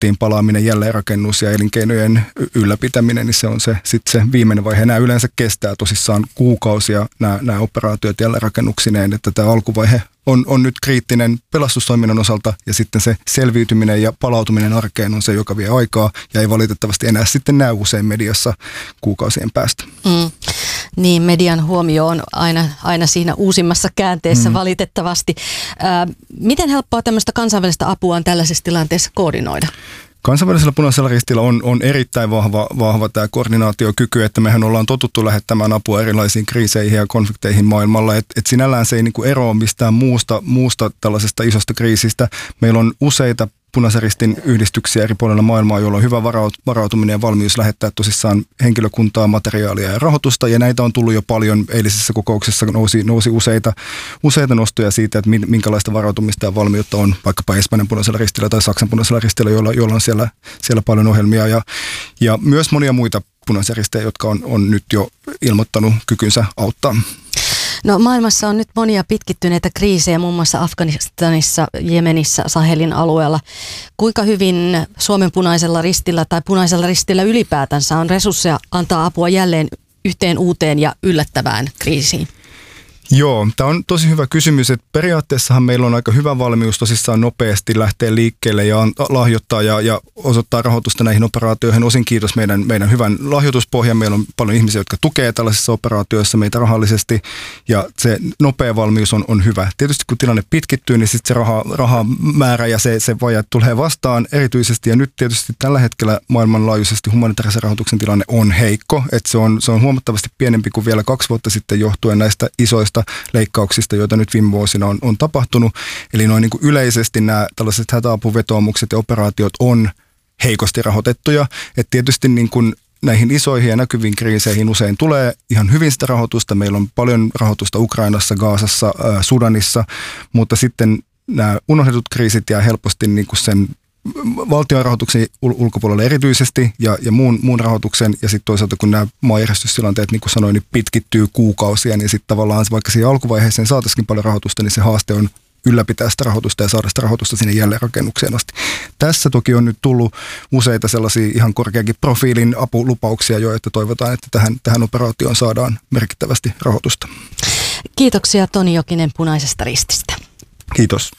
ammattiin palaaminen, jälleenrakennus ja elinkeinojen ylläpitäminen, niin se on sitten se viimeinen vaihe. Nämä yleensä kestää tosissaan kuukausia nämä operaatiot jälleenrakennuksineen, että tämä alkuvaihe on nyt kriittinen pelastustoiminnan osalta ja sitten se selviytyminen ja palautuminen arkeen on se, joka vie aikaa ja ei valitettavasti enää sitten näy usein mediassa kuukausien päästä. Niin, median huomio on aina siinä uusimmassa käänteessä valitettavasti. Miten helppoa tämmöistä kansainvälistä apua on tällaisessa tilanteessa koordinoida? Kansainvälisellä Punaisella Ristillä on erittäin vahva tämä koordinaatiokyky, että mehän ollaan totuttu lähettämään apua erilaisiin kriiseihin ja konflikteihin maailmalla. Et sinällään se ei niinku eroa mistään muusta tällaisesta isosta kriisistä. Meillä on useita Punaisen Ristin yhdistyksiä eri puolilla maailmaa, joilla on hyvä varautuminen ja valmius lähettää tosissaan henkilökuntaa, materiaalia ja rahoitusta. Ja näitä on tullut jo paljon. Eilisessä kokouksessa nousi useita nostoja siitä, että minkälaista varautumista ja valmiutta on vaikkapa Espanjan Punaisella Ristillä tai Saksan Punaisella Ristillä, joilla on siellä paljon ohjelmia. Ja myös monia muita punaisia ristejä, jotka on nyt jo ilmoittanut kykynsä auttaa. No, maailmassa on nyt monia pitkittyneitä kriisejä, muun muassa Afganistanissa, Jemenissä, Sahelin alueella. Kuinka hyvin Suomen Punaisella Ristillä tai Punaisella Ristillä ylipäätänsä on resursseja antaa apua jälleen yhteen uuteen ja yllättävään kriisiin? Joo, tämä on tosi hyvä kysymys, että periaatteessahan meillä on aika hyvä valmius tosissaan nopeasti lähteä liikkeelle ja lahjoittaa ja osoittaa rahoitusta näihin operaatioihin. Osin kiitos meidän hyvän lahjoituspohjan. Meillä on paljon ihmisiä, jotka tukee tällaisissa operaatioissa meitä rahallisesti ja se nopea valmius on hyvä. Tietysti kun tilanne pitkittyy, niin sitten se rahamäärä ja se vaje tulee vastaan erityisesti ja nyt tietysti tällä hetkellä maailmanlaajuisesti humanitaarisen rahoituksen tilanne on heikko, että se on huomattavasti pienempi kuin vielä 2 vuotta sitten johtuen näistä isoista leikkauksista, joita nyt viime vuosina on tapahtunut. Eli noin niin kuin yleisesti nämä tällaiset hätäapuvetoomukset ja operaatiot on heikosti rahoitettuja. Et tietysti niin kuin näihin isoihin ja näkyviin kriiseihin usein tulee ihan hyvin sitä rahoitusta. Meillä on paljon rahoitusta Ukrainassa, Gazassa, Sudanissa, mutta sitten nämä unohdetut kriisit jää helposti niin kuin sen valtion rahoituksen ulkopuolelle erityisesti ja muun rahoituksen ja sitten toisaalta kun nämä maanjärjestystilanteet, niin kuin sanoin, niin pitkittyy kuukausia, niin sitten tavallaan vaikka siihen alkuvaiheeseen saataisiin paljon rahoitusta, niin se haaste on ylläpitää sitä rahoitusta ja saada sitä rahoitusta sinne jälleenrakennukseen asti. Tässä toki on nyt tullut useita sellaisia ihan korkeakin profiilin apulupauksia jo, että toivotaan, että tähän operaatioon saadaan merkittävästi rahoitusta. Kiitoksia Toni Jokinen Punaisesta Rististä. Kiitos.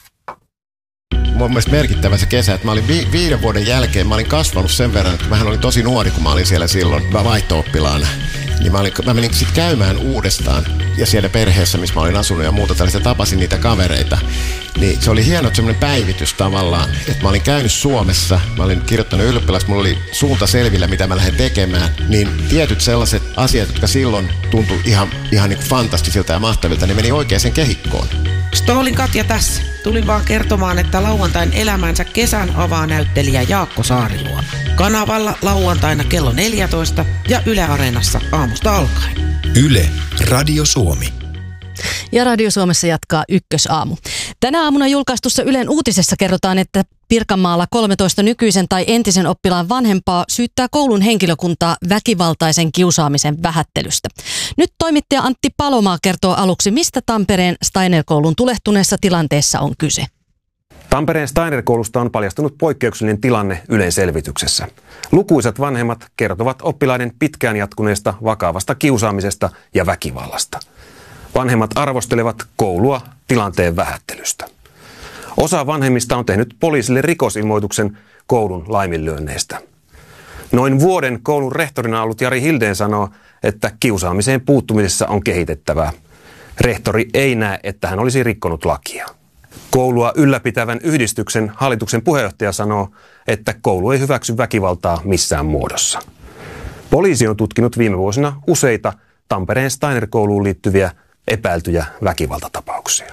Mun mielestä merkittävä se kesä, että mä olin 5 vuoden jälkeen, mä olin kasvanut sen verran, että mähän olin tosi nuori, kun mä olin siellä silloin vaihto-oppilaana. Niin mä menin sitten käymään uudestaan ja siellä perheessä, missä mä olin asunut ja muuta tällaista, tapasin niitä kavereita. Niin se oli hieno semmoinen päivitys tavallaan, että mä olin käynyt Suomessa, mä olin kirjoittanut ylioppilaksi, mulla oli suunta selvillä, mitä mä lähden tekemään. Niin tietyt sellaiset asiat, jotka silloin tuntui ihan niin kuin fantastisilta ja mahtavilta, niin meni oikeaan kehikkoon. Stoolin Katja tässä. Tulin vaan kertomaan, että lauantain elämänsä kesän avaa näyttelijä Jaakko Saariluoma. Kanavalla lauantaina kello 14 ja Yle Areenassa aamusta alkaen. Yle, Radio Suomi. Ja Radio Suomessa jatkaa Ykkösaamu. Tänä aamuna julkaistussa Ylen uutisessa kerrotaan, että Pirkanmaalla 13 nykyisen tai entisen oppilaan vanhempaa syyttää koulun henkilökuntaa väkivaltaisen kiusaamisen vähättelystä. Nyt toimittaja Antti Palomaa kertoo aluksi, mistä Tampereen Steiner-koulun tulehtuneessa tilanteessa on kyse. Tampereen Steiner-koulusta on paljastunut poikkeuksellinen tilanne Ylen selvityksessä. Lukuisat vanhemmat kertovat oppilaiden pitkään jatkuneesta vakavasta kiusaamisesta ja väkivallasta. Vanhemmat arvostelevat koulua tilanteen vähättelystä. Osa vanhemmista on tehnyt poliisille rikosilmoituksen koulun laiminlyönneistä. Noin vuoden koulun rehtorina ollut Jari Hildén sanoo, että kiusaamiseen puuttumisessa on kehitettävää. Rehtori ei näe, että hän olisi rikkonut lakia. Koulua ylläpitävän yhdistyksen hallituksen puheenjohtaja sanoo, että koulu ei hyväksy väkivaltaa missään muodossa. Poliisi on tutkinut viime vuosina useita Tampereen Steiner-kouluun liittyviä epäiltyjä väkivaltatapauksia.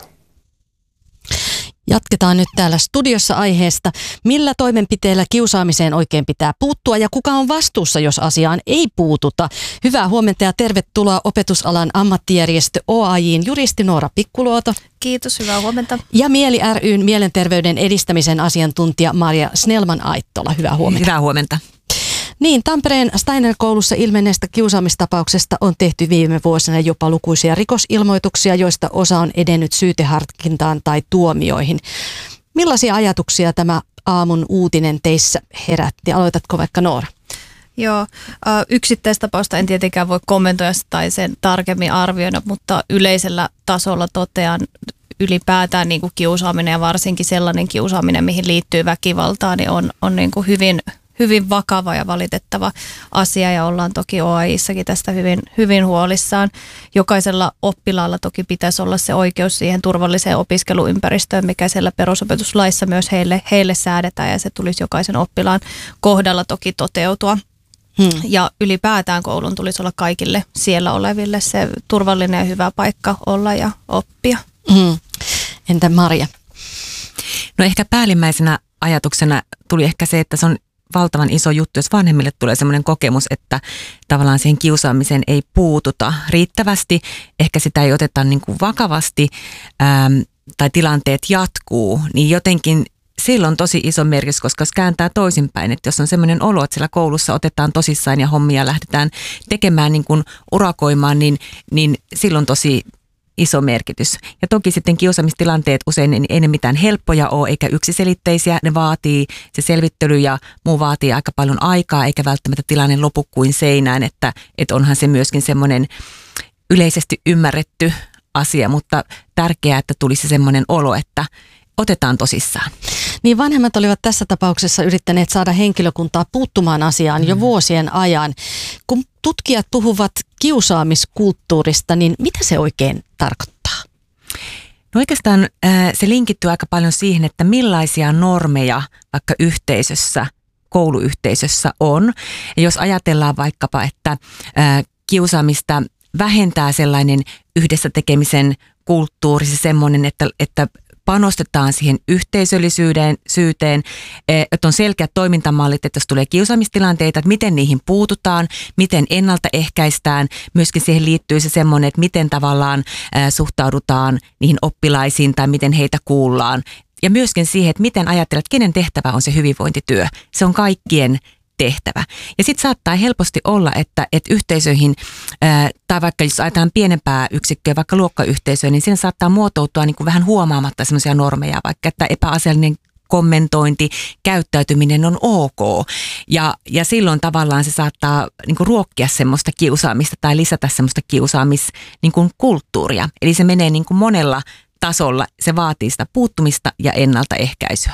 Jatketaan nyt täällä studiossa aiheesta, millä toimenpiteillä kiusaamiseen oikein pitää puuttua ja kuka on vastuussa, jos asiaan ei puututa. Hyvää huomenta ja tervetuloa opetusalan ammattijärjestö OAJ:n juristi Noora Pikkuluoto. Kiitos, hyvää huomenta. Ja Mieli ry:n mielenterveyden edistämisen asiantuntija Marja Snellman-Aittola. Hyvää huomenta. Hyvää huomenta. Niin, Tampereen Steiner-koulussa ilmenneestä kiusaamistapauksesta on tehty viime vuosina jopa lukuisia rikosilmoituksia, joista osa on edennyt syyteharkintaan tai tuomioihin. Millaisia ajatuksia tämä aamun uutinen teissä herätti? Aloitatko vaikka Noora? Joo, yksittäistapausta en tietenkään voi kommentoida tai sen tarkemmin arvioida, mutta yleisellä tasolla totean ylipäätään niin kuin kiusaaminen ja varsinkin sellainen kiusaaminen, mihin liittyy väkivaltaa, niin on niin kuin hyvin vakava ja valitettava asia ja ollaan toki OAJ:ssakin tästä hyvin huolissaan. Jokaisella oppilaalla toki pitäisi olla se oikeus siihen turvalliseen opiskeluympäristöön, mikä siellä perusopetuslaissa myös heille säädetään ja se tulisi jokaisen oppilaan kohdalla toki toteutua. Ja ylipäätään koulun tulisi olla kaikille siellä oleville se turvallinen ja hyvä paikka olla ja oppia. Entä Marja? No ehkä päällimmäisenä ajatuksena tuli ehkä se, että se on valtavan iso juttu, jos vanhemmille tulee sellainen kokemus, että tavallaan siihen kiusaamiseen ei puututa riittävästi, ehkä sitä ei oteta niin kuin vakavasti tai tilanteet jatkuu, niin jotenkin silloin on tosi iso merkitys, koska se kääntää toisinpäin, että jos on sellainen olo, että siellä koulussa otetaan tosissaan ja hommia lähdetään tekemään niin kuin urakoimaan, niin silloin tosi iso merkitys. Ja toki sitten kiusaamistilanteet usein ei ne mitään helppoja ole eikä yksiselitteisiä. Ne vaatii, se selvittely ja muu vaatii aika paljon aikaa eikä välttämättä tilanne lopu kuin seinään, että onhan se myöskin semmoinen yleisesti ymmärretty asia, mutta tärkeää, että tulisi semmoinen olo, että otetaan tosissaan. Niin vanhemmat olivat tässä tapauksessa yrittäneet saada henkilökuntaa puuttumaan asiaan jo vuosien ajan. Kun tutkijat puhuvat kiusaamiskulttuurista, niin mitä se oikein tarkoittaa? No oikeastaan se linkittyy aika paljon siihen, että millaisia normeja vaikka yhteisössä, kouluyhteisössä on. Ja jos ajatellaan vaikkapa, että kiusaamista vähentää sellainen yhdessä tekemisen kulttuuri, se semmoinen, että panostetaan siihen yhteisöllisyyteen, että on selkeät toimintamallit, että jos tulee kiusaamistilanteita, että miten niihin puututaan, miten ennaltaehkäistään. Myöskin siihen liittyy se semmoinen, että miten tavallaan suhtaudutaan niihin oppilaisiin tai miten heitä kuullaan. Ja myöskin siihen, että miten ajattelet, kenen tehtävä on se hyvinvointityö. Se on kaikkien tehtävä. Ja sitten saattaa helposti olla, että yhteisöihin, tai vaikka jos ajatellaan pienempää yksikköä, vaikka luokkayhteisöä, niin siinä saattaa muotoutua niin kuin vähän huomaamatta semmoisia normeja, vaikka että epäasiallinen kommentointi, käyttäytyminen on ok. Ja silloin tavallaan se saattaa niin kuin ruokkia semmoista kiusaamista tai lisätä semmoista kiusaamiskulttuuria. Eli se menee niin kuin monella tasolla, se vaatii sitä puuttumista ja ennaltaehkäisyä.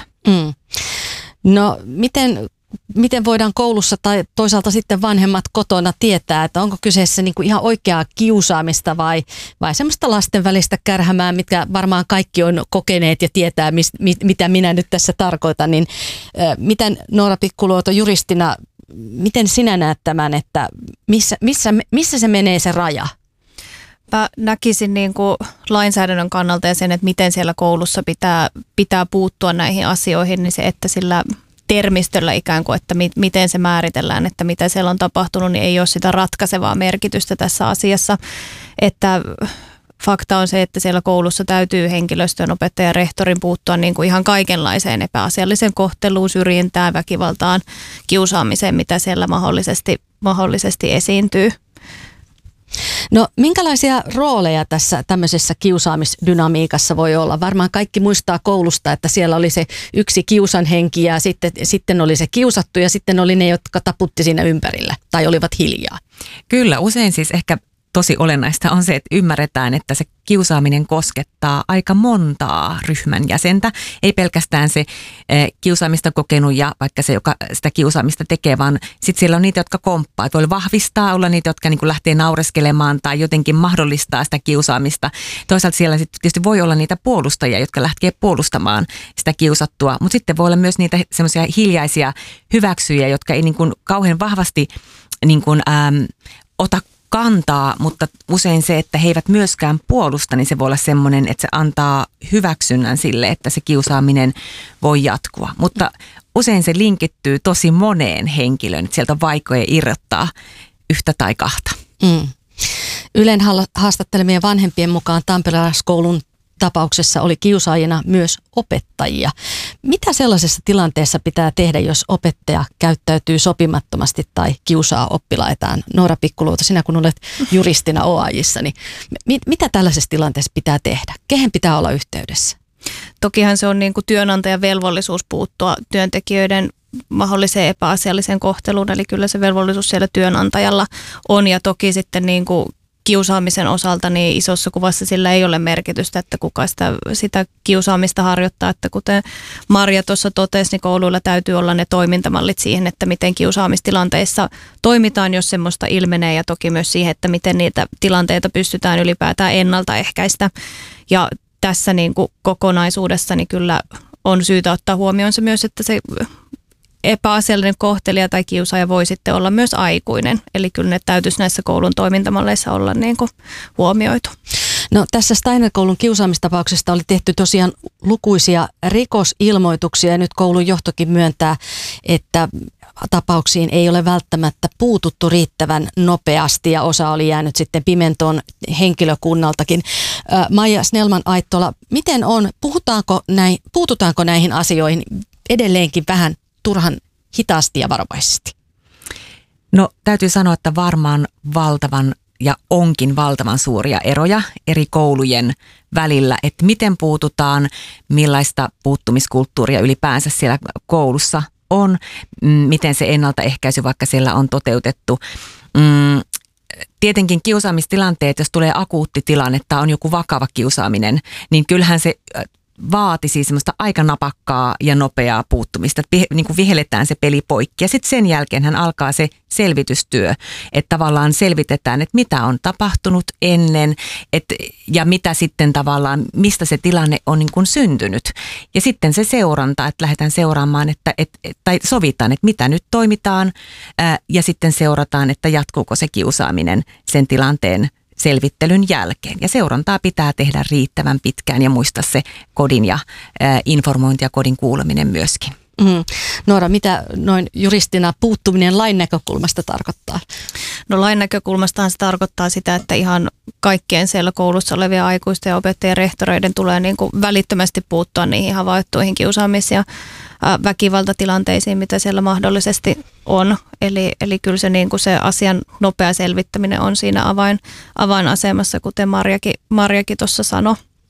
No miten voidaan koulussa tai toisaalta sitten vanhemmat kotona tietää, että onko kyseessä niin kuin ihan oikeaa kiusaamista vai semmoista lasten välistä kärhämää, mitkä varmaan kaikki on kokeneet ja tietää, mitä minä nyt tässä tarkoitan. Niin, miten Noora Pikkuluoto juristina, miten sinä näet tämän, että missä se menee se raja? Mä näkisin niin kuin lainsäädännön kannalta ja sen, että miten siellä koulussa pitää puuttua näihin asioihin, niin se, että sillä termistöllä ikään kuin, että miten se määritellään, että mitä siellä on tapahtunut, niin ei ole sitä ratkaisevaa merkitystä tässä asiassa. Että fakta on se, että siellä koulussa täytyy henkilöstön, opettajan ja rehtorin puuttua niin kuin ihan kaikenlaiseen epäasialliseen kohteluun, syrjintään, väkivaltaan, kiusaamiseen, mitä siellä mahdollisesti esiintyy. No minkälaisia rooleja tässä tämmöisessä kiusaamisdynamiikassa voi olla? Varmaan kaikki muistaa koulusta, että siellä oli se yksi kiusanhenki ja sitten oli se kiusattu ja sitten oli ne, jotka taputti siinä ympärillä tai olivat hiljaa. Kyllä, usein siis ehkä tosi olennaista on se, että ymmärretään, että se kiusaaminen koskettaa aika montaa ryhmän jäsentä. Ei pelkästään se kiusaamista kokenut ja vaikka se, joka sitä kiusaamista tekee, vaan sitten siellä on niitä, jotka komppaa. Voi vahvistaa, olla niitä, jotka niin kuin lähtee naureskelemaan tai jotenkin mahdollistaa sitä kiusaamista. Toisaalta siellä sitten tietysti voi olla niitä puolustajia, jotka lähtee puolustamaan sitä kiusattua, mutta sitten voi olla myös niitä semmoisia hiljaisia hyväksyjiä, jotka ei niin kuin kauhean vahvasti niin kuin, ota kantaa, mutta usein se, että he eivät myöskään puolusta, niin se voi olla semmoinen, että se antaa hyväksynnän sille, että se kiusaaminen voi jatkua. Mutta usein se linkittyy tosi moneen henkilöön, että sieltä on vaikea irrottaa yhtä tai kahta. Ylen haastattelemien vanhempien mukaan tamperelaiskoulun tapauksessa oli kiusaajina myös opettajia. Mitä sellaisessa tilanteessa pitää tehdä, jos opettaja käyttäytyy sopimattomasti tai kiusaa oppilaitaan? Noora Pikkuluoto, sinä kun olet juristina OAJ:ssa, niin mitä tällaisessa tilanteessa pitää tehdä? Kehen pitää olla yhteydessä? tokihan se on niin kuin työnantajan velvollisuus puuttua työntekijöiden mahdolliseen epäasialliseen kohteluun, eli kyllä se velvollisuus siellä työnantajalla on, ja toki sitten niin kuin kiusaamisen osalta niin isossa kuvassa sillä ei ole merkitystä, että kuka sitä kiusaamista harjoittaa, että kuten Marja tuossa totesi, niin kouluilla täytyy olla ne toimintamallit siihen, että miten kiusaamistilanteissa toimitaan, jos semmoista ilmenee, ja toki myös siihen, että miten niitä tilanteita pystytään ylipäätään ennaltaehkäistä, ja tässä niin kuin kokonaisuudessa niin kyllä on syytä ottaa huomioon se myös, että se epäasiallinen kohtelija tai kiusaaja voi sitten olla myös aikuinen. Eli kyllä ne täytyisi näissä koulun toimintamalleissa olla niin kuin huomioitu. No tässä Steiner-koulun kiusaamistapauksesta oli tehty tosiaan lukuisia rikosilmoituksia ja nyt koulun johtokin myöntää, että tapauksiin ei ole välttämättä puututtu riittävän nopeasti ja osa oli jäänyt sitten pimentoon henkilökunnaltakin. Maija Snellman-Aittola, miten on, puututaanko näihin asioihin edelleenkin vähän turhan hitaasti ja varovaisesti? No täytyy sanoa, että varmaan valtavan ja onkin valtavan suuria eroja eri koulujen välillä, että miten puututaan, millaista puuttumiskulttuuria ylipäänsä siellä koulussa on, miten se ennaltaehkäisy vaikka siellä on toteutettu. Tietenkin kiusaamistilanteet, jos tulee akuutti tilanne tai on joku vakava kiusaaminen, niin kyllähän se vaatisi semmoista aika napakkaa ja nopeaa puuttumista, että niin kuin vihelletään se peli poikki. Ja sitten sen jälkeen alkaa se selvitystyö, että tavallaan selvitetään, että mitä on tapahtunut ennen ja mitä sitten tavallaan, mistä se tilanne on niin kuin syntynyt. Ja sitten se seuranta, että lähdetään seuraamaan, tai sovitaan, että mitä nyt toimitaan ja sitten seurataan, että jatkuuko se kiusaaminen sen tilanteen selvittelyn jälkeen. Ja seurantaa pitää tehdä riittävän pitkään ja muistaa se kodin ja informointi ja kodin kuuleminen myöskin. Noora, mitä noin juristina puuttuminen lain näkökulmasta tarkoittaa? No lain näkökulmastahan se tarkoittaa sitä, että ihan kaikkien siellä koulussa olevia aikuisten ja opettajien ja rehtoreiden tulee niin kuin välittömästi puuttua niihin havaittuihin kiusaamis- ja väkivaltatilanteisiin, mitä siellä mahdollisesti on. Eli kyllä se, niin kuin se asian nopea selvittäminen on siinä avainasemassa, kuten Marjakin tuossa sanoi.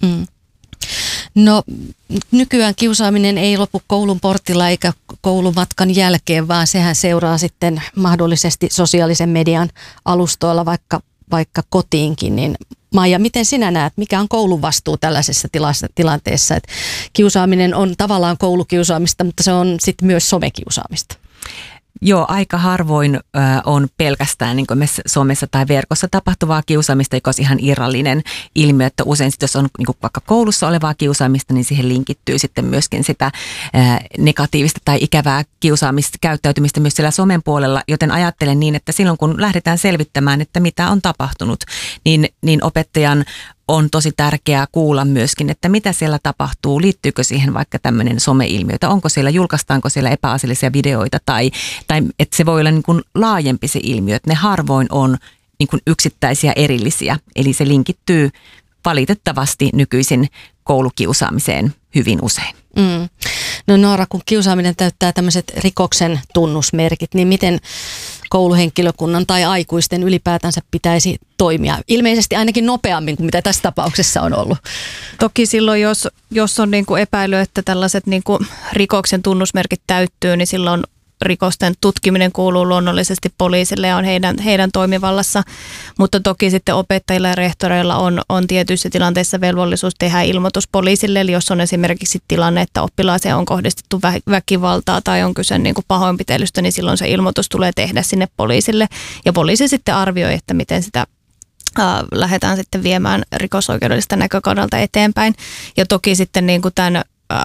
No nykyään kiusaaminen ei lopu koulun portilla eikä koulumatkan jälkeen, vaan sehän seuraa sitten mahdollisesti sosiaalisen median alustoilla vaikka kotiinkin. Niin Maija, miten sinä näet, mikä on koulun vastuu tällaisessa tilanteessa? Että kiusaaminen on tavallaan koulukiusaamista, mutta se on sitten myös somekiusaamista. Joo, aika harvoin on pelkästään niin kuin somessa tai verkossa tapahtuvaa kiusaamista, joka on ihan irrallinen ilmiö, että usein sit, jos on niin kuin vaikka koulussa olevaa kiusaamista, niin siihen linkittyy sitten myöskin sitä negatiivista tai ikävää kiusaamista, käyttäytymistä myös siellä somen puolella, joten ajattelen niin, että silloin kun lähdetään selvittämään, että mitä on tapahtunut, niin opettajan on tosi tärkeää kuulla myöskin, että mitä siellä tapahtuu, liittyykö siihen vaikka tämmöinen someilmiö, onko siellä, julkaistaanko siellä epäasiallisia videoita tai että se voi olla niin kuin laajempi se ilmiö, että ne harvoin on niin kuin yksittäisiä erillisiä, eli se linkittyy valitettavasti nykyisin koulukiusaamiseen hyvin usein. No Noora, kun kiusaaminen täyttää tämmöiset rikoksen tunnusmerkit, niin miten kouluhenkilökunnan tai aikuisten ylipäätänsä pitäisi toimia? Ilmeisesti ainakin nopeammin kuin mitä tässä tapauksessa on ollut. Toki silloin, jos on niin kuin epäily, että tällaiset niin kuin rikoksen tunnusmerkit täyttyy, niin silloin rikosten tutkiminen kuuluu luonnollisesti poliisille ja on heidän toimivallassa, mutta toki sitten opettajilla ja rehtoreilla on tietyissä tilanteissa velvollisuus tehdä ilmoitus poliisille, eli jos on esimerkiksi tilanne, että oppilaaseen on kohdistettu väkivaltaa tai on kyse niin kuin pahoinpitelystä, niin silloin se ilmoitus tulee tehdä sinne poliisille ja poliisi sitten arvioi, että miten sitä lähdetään sitten viemään rikosoikeudellista näkökannalta eteenpäin ja toki sitten niin kuin tämän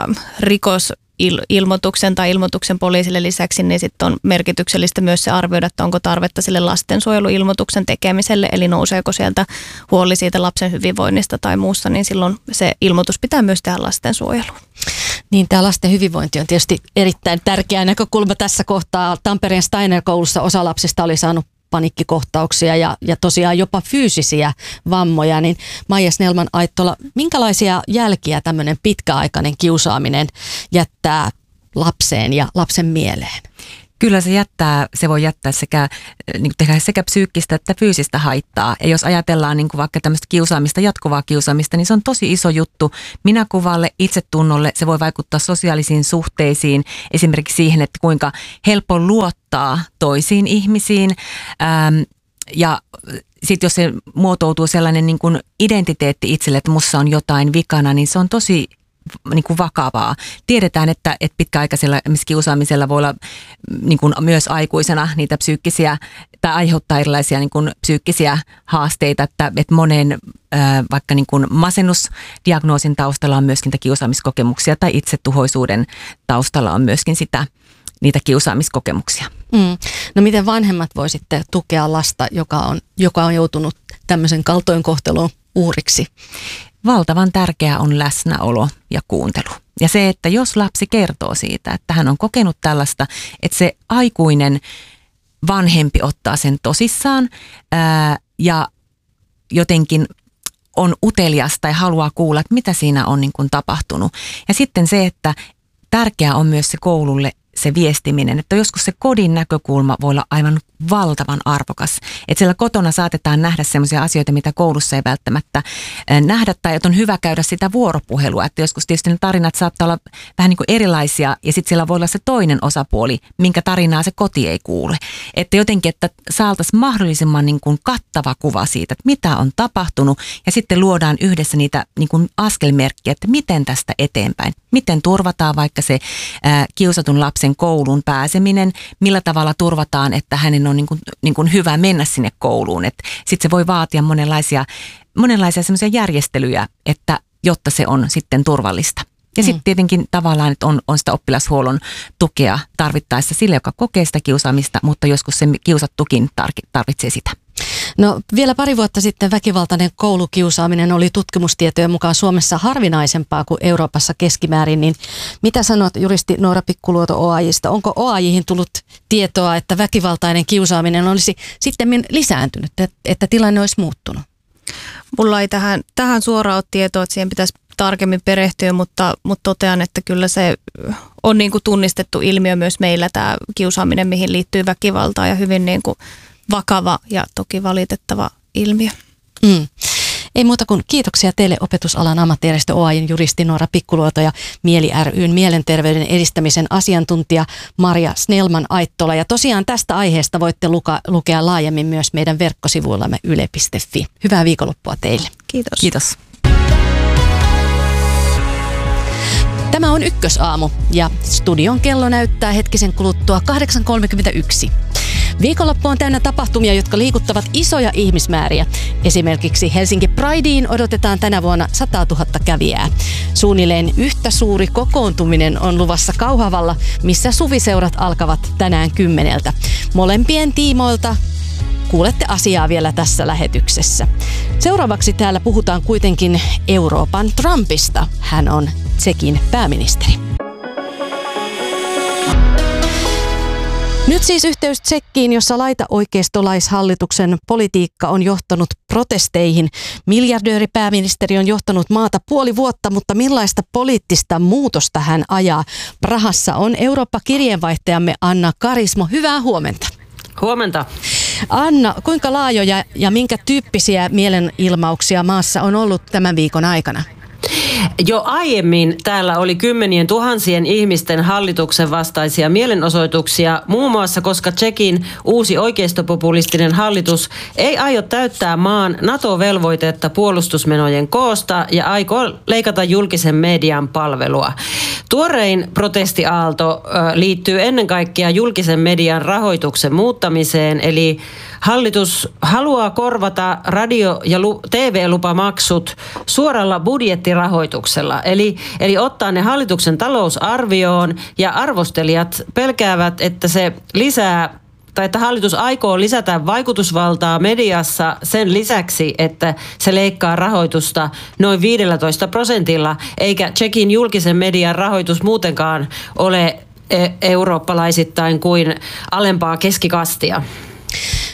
ilmoituksen tai ilmoituksen poliisille lisäksi, niin sitten on merkityksellistä myös se arvioida, että onko tarvetta sille lastensuojeluilmoituksen tekemiselle, eli nouseeko sieltä huoli siitä lapsen hyvinvoinnista tai muusta, niin silloin se ilmoitus pitää myös tehdä lastensuojeluun. Niin, tämä lasten hyvinvointi on tietysti erittäin tärkeä näkökulma tässä kohtaa. Tampereen Steiner-koulussa osa lapsista oli saanut paniikkikohtauksia ja tosiaan jopa fyysisiä vammoja, niin Maija Snellman-Aittola, minkälaisia jälkiä tämmöinen pitkäaikainen kiusaaminen jättää lapseen ja lapsen mieleen? Kyllä se voi jättää tehdä sekä psyykkistä että fyysistä haittaa. Ja jos ajatellaan niin kuin vaikka tämmöistä kiusaamista, jatkuvaa kiusaamista, niin se on tosi iso juttu minäkuvalle, itsetunnolle. Se voi vaikuttaa sosiaalisiin suhteisiin, esimerkiksi siihen, että kuinka helppo luottaa toisiin ihmisiin. Ja sitten jos se muotoutuu sellainen niin kuin identiteetti itselle, että musta on jotain vikana, niin se on tosi niin kuin vakavaa. Tiedetään, että pitkäaikaisella kiusaamisella voi olla niin kuin myös aikuisena niitä psyykkisiä tai aiheuttaa erilaisia niin kuin psyykkisiä haasteita, että monen vaikka niin kuin masennusdiagnoosin taustalla on myöskin niitä kiusaamiskokemuksia tai itsetuhoisuuden taustalla on myöskin niitä kiusaamiskokemuksia. No miten vanhemmat voi sitten tukea lasta, joka on joutunut tämmöisen kaltoinkohtelun uhriksi? Valtavan tärkeää on läsnäolo ja kuuntelu. Ja se, että jos lapsi kertoo siitä, että hän on kokenut tällaista, että se aikuinen vanhempi ottaa sen tosissaan ja jotenkin on utelias tai haluaa kuulla, että mitä siinä on niin kuin tapahtunut. Ja sitten se, että tärkeää on myös se koululle se viestiminen, että joskus se kodin näkökulma voi olla aivan valtavan arvokas. Että siellä kotona saatetaan nähdä sellaisia asioita, mitä koulussa ei välttämättä nähdä, tai että on hyvä käydä sitä vuoropuhelua. Että joskus tietysti ne tarinat saattaa olla vähän niin kuin erilaisia, ja sitten siellä voi olla se toinen osapuoli, minkä tarinaa se koti ei kuule. Että jotenkin, että saataisiin mahdollisimman niin kuin kattava kuva siitä, että mitä on tapahtunut, ja sitten luodaan yhdessä niitä niin kuin askelmerkkiä, että miten tästä eteenpäin. Miten turvataan vaikka se kiusatun lapsen kouluun pääseminen, millä tavalla turvataan, että hänen on niin kuin hyvä mennä sinne kouluun. Sitten se voi vaatia monenlaisia semmoisia järjestelyjä, että jotta se on sitten turvallista. Ja sitten tietenkin tavallaan, että on sitä oppilashuollon tukea tarvittaessa sille, joka kokee sitä kiusaamista, mutta joskus se kiusattukin tarvitsee sitä. No vielä pari vuotta sitten väkivaltainen koulukiusaaminen oli tutkimustietojen mukaan Suomessa harvinaisempaa kuin Euroopassa keskimäärin, niin mitä sanot juristi Noora Pikkuluoto OAJ:sta? Onko OAJ:hin tullut tietoa, että väkivaltainen kiusaaminen olisi sitten lisääntynyt, että tilanne olisi muuttunut? Mulla ei tähän suoraan ole tietoa, että siihen pitäisi tarkemmin perehtyä, mutta totean, että kyllä se on niin kuin tunnistettu ilmiö myös meillä tämä kiusaaminen, mihin liittyy väkivaltaa ja hyvin niin kuin vakava ja toki valitettava ilmiö. Ei muuta kuin kiitoksia teille opetusalan ammattijärjestö OAJ:n juristi Noora Pikkuluoto ja Mieli ry:n mielenterveyden edistämisen asiantuntija Marja Snellman-Aittola. Ja tosiaan tästä aiheesta voitte lukea laajemmin myös meidän verkkosivuillamme yle.fi. Hyvää viikonloppua teille. Kiitos. Kiitos. Tämä on Ykkösaamu ja studion kello näyttää hetkisen kuluttua 8.31. Viikonloppu on täynnä tapahtumia, jotka liikuttavat isoja ihmismääriä. Esimerkiksi Helsinki Prideen odotetaan tänä vuonna 100 000 kävijää. Suunnilleen yhtä suuri kokoontuminen on luvassa Kauhavalla, missä suviseurat alkavat tänään 10. Molempien tiimoilta kuulette asiaa vielä tässä lähetyksessä. Seuraavaksi täällä puhutaan kuitenkin Euroopan Trumpista. Hän on Tšekin pääministeri. Nyt siis yhteys Tšekkiin, jossa laitaoikeistolaishallituksen politiikka on johtanut protesteihin. Miljardööripääministeri on johtanut maata puoli vuotta, mutta millaista poliittista muutosta hän ajaa? Prahassa on Eurooppa-kirjeenvaihtajamme Anna Karismo. Hyvää huomenta. Huomenta. Anna, kuinka laajoja ja minkä tyyppisiä mielenilmauksia maassa on ollut tämän viikon aikana? Jo aiemmin täällä oli kymmenien tuhansien ihmisten hallituksen vastaisia mielenosoituksia, muun muassa koska Tšekin uusi oikeistopopulistinen hallitus ei aio täyttää maan NATO-velvoitetta puolustusmenojen koosta ja aikoo leikata julkisen median palvelua. Tuorein protestiaalto liittyy ennen kaikkea julkisen median rahoituksen muuttamiseen, eli hallitus haluaa korvata radio- ja TV-lupamaksut suoralla budjettirahoituksella, eli ottaa ne hallituksen talousarvioon, ja arvostelijat pelkäävät, että se lisää tai että hallitus aikoo lisätä vaikutusvaltaa mediassa sen lisäksi, että se leikkaa rahoitusta noin 15%, eikä Tšekin julkisen median rahoitus muutenkaan ole eurooppalaisittain kuin alempaa keskikastia.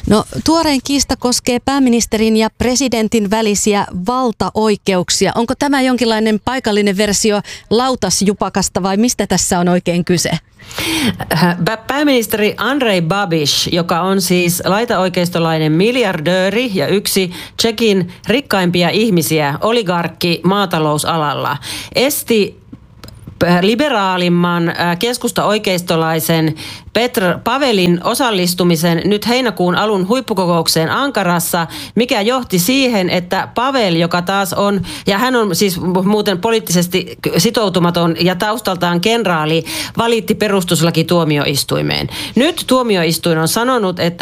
No, tuorein kiista koskee pääministerin ja presidentin välisiä valtaoikeuksia. Onko tämä jonkinlainen paikallinen versio lautasjupakasta vai mistä tässä on oikein kyse? Pääministeri Andrej Babiš, joka on siis laitaoikeistolainen miljardööri ja yksi Tšekin rikkaimpia ihmisiä, oligarkki maatalousalalla, esti liberaalimman keskusta-oikeistolaisen Petr Pavelin osallistumisen nyt heinäkuun alun huippukokoukseen Ankarassa, mikä johti siihen, että Pavel, joka taas on, ja hän on siis muuten poliittisesti sitoutumaton ja taustaltaan kenraali, valitti perustuslakituomioistuimeen. Nyt tuomioistuin on sanonut, että